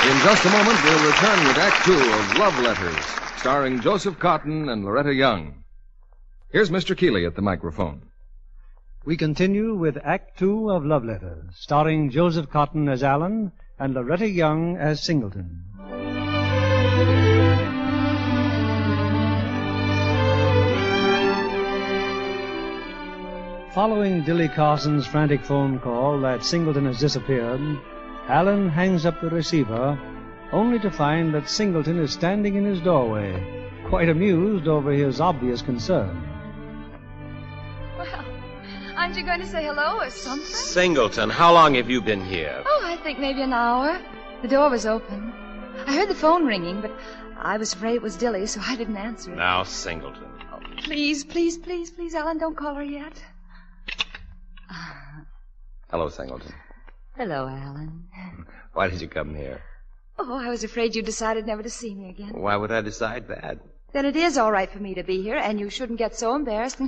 In just a moment, we'll return with Act Two of Love Letters, starring Joseph Cotton and Loretta Young. Here's Mr. Keeley at the microphone. We continue with Act Two of Love Letters, starring Joseph Cotton as Alan and Loretta Young as Singleton. Following Dilly Carson's frantic phone call that Singleton has disappeared, Alan hangs up the receiver, only to find that Singleton is standing in his doorway, quite amused over his obvious concern. Well, aren't you going to say hello or something? Singleton, how long have you been here? Oh, I think maybe an hour. The door was open. I heard the phone ringing, but I was afraid it was Dilly, so I didn't answer it. Now, Singleton. Oh, please, Alan, don't call her yet. Hello, Singleton. Hello, Alan. Why did you come here? Oh, I was afraid you decided never to see me again. Why would I decide that? Then it is all right for me to be here, and you shouldn't get so embarrassed and